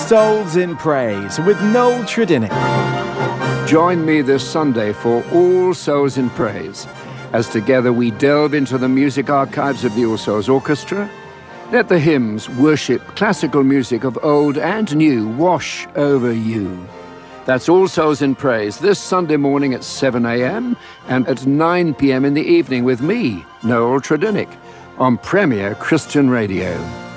Souls in Praise with Noel Tredinnick. Join me this Sunday for All Souls in Praise, as together we delve into the music archives of the All Souls Orchestra. Let the hymns, worship, classical music of old and new wash over you. That's All Souls in Praise this Sunday morning at 7 a.m. and at 9 p.m. in the evening with me, Noel Tredinnick, on Premier Christian Radio.